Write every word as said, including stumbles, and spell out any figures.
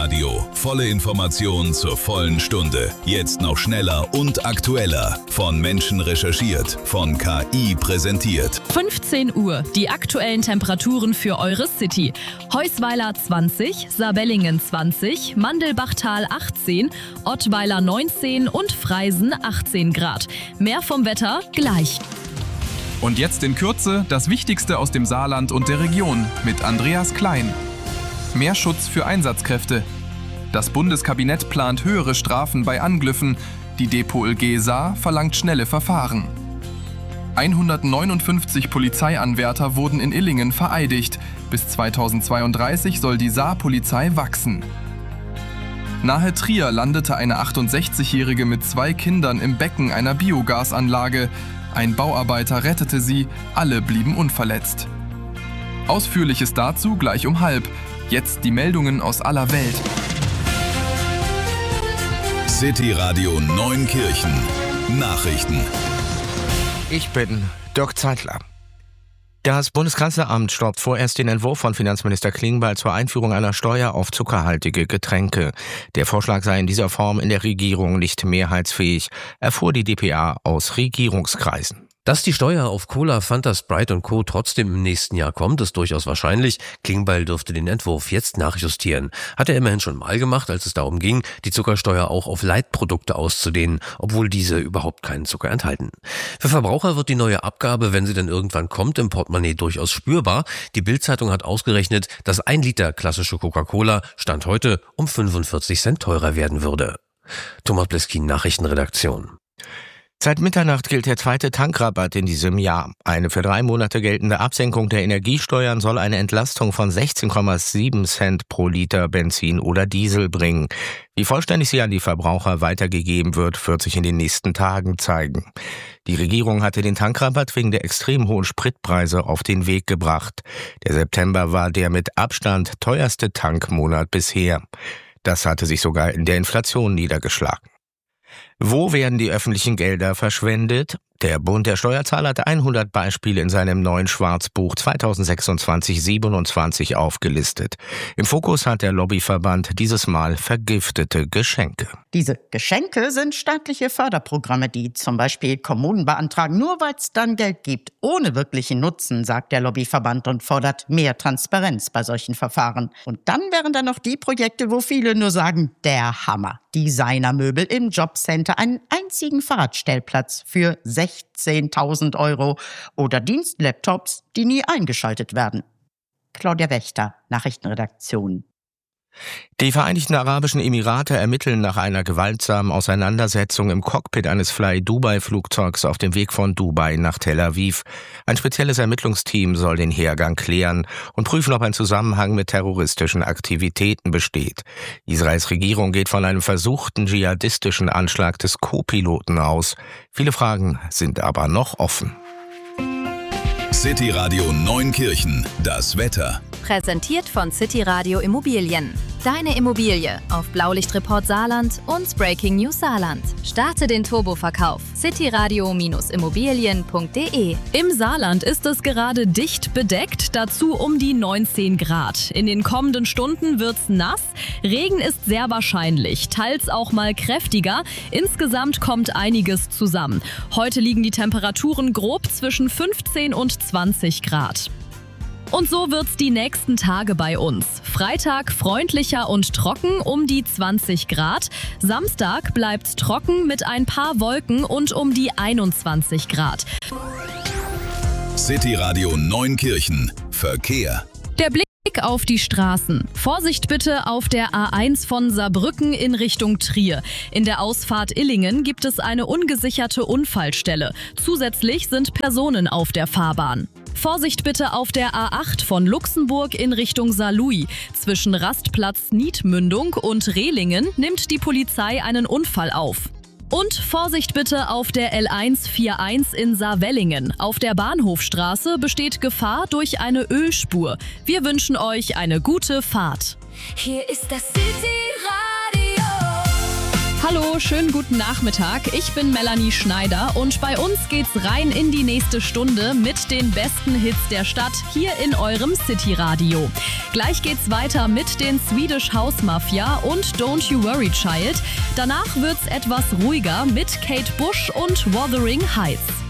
Radio. Volle Informationen zur vollen Stunde. Jetzt noch schneller und aktueller. Von Menschen recherchiert, von K I präsentiert. fünfzehn Uhr. Die aktuellen Temperaturen für eure City. Heusweiler zwanzig, Saarwellingen zwanzig, Mandelbachtal achtzehn, Ottweiler neunzehn und Freisen achtzehn Grad. Mehr vom Wetter gleich. Und jetzt in Kürze das Wichtigste aus dem Saarland und der Region mit Andreas Klein. Mehr Schutz für Einsatzkräfte. Das Bundeskabinett plant höhere Strafen bei Angriffen. Die DePoLG Saar verlangt schnelle Verfahren. hundertneunundfünfzig Polizeianwärter wurden in Illingen vereidigt. Bis zweitausendzweiunddreißig soll die Saarpolizei wachsen. Nahe Trier landete eine achtundsechzigjährige mit zwei Kindern im Becken einer Biogasanlage. Ein Bauarbeiter rettete sie, alle blieben unverletzt. Ausführliches dazu gleich um halb. Jetzt die Meldungen aus aller Welt. City Radio Neunkirchen. Nachrichten. Ich bin Dirk Zeitler. Das Bundeskanzleramt stoppt vorerst den Entwurf von Finanzminister Klingbeil zur Einführung einer Steuer auf zuckerhaltige Getränke. Der Vorschlag sei in dieser Form in der Regierung nicht mehrheitsfähig, erfuhr die D P A aus Regierungskreisen. Dass die Steuer auf Cola, Fanta, Sprite und Co. trotzdem im nächsten Jahr kommt, ist durchaus wahrscheinlich. Klingbeil dürfte den Entwurf jetzt nachjustieren. Hat er immerhin schon mal gemacht, als es darum ging, die Zuckersteuer auch auf Leitprodukte auszudehnen, obwohl diese überhaupt keinen Zucker enthalten. Für Verbraucher wird die neue Abgabe, wenn sie dann irgendwann kommt, im Portemonnaie durchaus spürbar. Die Bild-Zeitung hat ausgerechnet, dass ein Liter klassische Coca-Cola Stand heute um fünfundvierzig Cent teurer werden würde. Thomas Bleskin, Nachrichtenredaktion. Seit Mitternacht gilt der zweite Tankrabatt in diesem Jahr. Eine für drei Monate geltende Absenkung der Energiesteuern soll eine Entlastung von sechzehn Komma sieben Cent pro Liter Benzin oder Diesel bringen. Wie vollständig sie an die Verbraucher weitergegeben wird, wird sich in den nächsten Tagen zeigen. Die Regierung hatte den Tankrabatt wegen der extrem hohen Spritpreise auf den Weg gebracht. Der September war der mit Abstand teuerste Tankmonat bisher. Das hatte sich sogar in der Inflation niedergeschlagen. Wo werden die öffentlichen Gelder verschwendet? Der Bund der Steuerzahler hat hundert Beispiele in seinem neuen Schwarzbuch zweitausendsechsundzwanzig siebenundzwanzig aufgelistet. Im Fokus hat der Lobbyverband dieses Mal vergiftete Geschenke. Diese Geschenke sind staatliche Förderprogramme, die zum Beispiel Kommunen beantragen, nur weil es dann Geld gibt, ohne wirklichen Nutzen, sagt der Lobbyverband und fordert mehr Transparenz bei solchen Verfahren. Und dann wären da noch die Projekte, wo viele nur sagen, der Hammer. Designermöbel im Jobcenter, einen einzigen Fahrradstellplatz für sechzehntausend Euro oder Dienstlaptops, die nie eingeschaltet werden. Claudia Wächter, Nachrichtenredaktion. Die Vereinigten Arabischen Emirate ermitteln nach einer gewaltsamen Auseinandersetzung im Cockpit eines Fly-Dubai-Flugzeugs auf dem Weg von Dubai nach Tel Aviv. Ein spezielles Ermittlungsteam soll den Hergang klären und prüfen, ob ein Zusammenhang mit terroristischen Aktivitäten besteht. Israels Regierung geht von einem versuchten dschihadistischen Anschlag des Co-Piloten aus. Viele Fragen sind aber noch offen. City Radio Neunkirchen. Das Wetter. Präsentiert von City Radio Immobilien. Deine Immobilie auf Blaulichtreport Saarland und Breaking News Saarland. Starte den Turboverkauf. cityradio Immobilien punkt de. Im Saarland ist es gerade dicht bedeckt, dazu um die neunzehn Grad. In den kommenden Stunden wird's nass. Regen ist sehr wahrscheinlich, teils auch mal kräftiger. Insgesamt kommt einiges zusammen. Heute liegen die Temperaturen grob zwischen fünfzehn und zwanzig Grad. Und so wird's die nächsten Tage bei uns. Freitag freundlicher und trocken um die zwanzig Grad. Samstag bleibt's trocken mit ein paar Wolken und um die einundzwanzig Grad. City Radio Neunkirchen. Verkehr. Der Blick auf die Straßen. Vorsicht bitte auf der A eins von Saarbrücken in Richtung Trier. In der Ausfahrt Illingen gibt es eine ungesicherte Unfallstelle. Zusätzlich sind Personen auf der Fahrbahn. Vorsicht bitte auf der A acht von Luxemburg in Richtung Saarlouis. Zwischen Rastplatz Niedmündung und Rehlingen nimmt die Polizei einen Unfall auf. Und Vorsicht bitte auf der L eins einundvierzig in Saarwellingen. Auf der Bahnhofstraße besteht Gefahr durch eine Ölspur. Wir wünschen euch eine gute Fahrt. Hier ist das City Radio. Hallo, schönen guten Nachmittag. Ich bin Melanie Schneider und bei uns geht's rein in die nächste Stunde mit den besten Hits der Stadt hier in eurem City-Radio. Gleich geht's weiter mit den Swedish House Mafia und Don't You Worry Child. Danach wird's etwas ruhiger mit Kate Bush und Wuthering Heights.